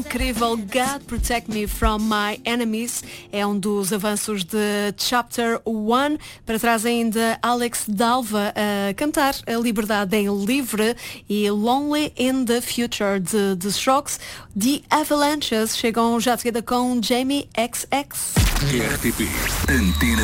Incrível, God Protect Me From My Enemies é um dos avanços de Chapter 1. Para trás ainda Alex Dalva a cantar a liberdade em livre e Lonely in the Future de The Strokes. The Avalanches chegam já de seguida com Jamie XX. RTP Antena